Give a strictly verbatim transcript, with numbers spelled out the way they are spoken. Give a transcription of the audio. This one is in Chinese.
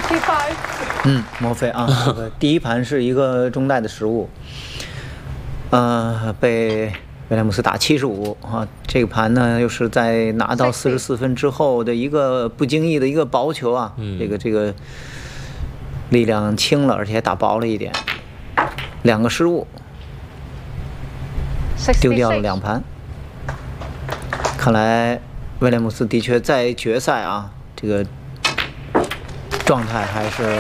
forty-five。 嗯，莫非啊？这个第一盘是一个中袋的失误，呃，被威廉姆斯打七十五啊。这个盘呢，又是在拿到四十四分之后的一个不经意的一个薄球啊， 嗯、 这个这个力量轻了，而且还打薄了一点，两个失误，丢掉了两盘。看来威廉姆斯的确在决赛啊，这个状态还是。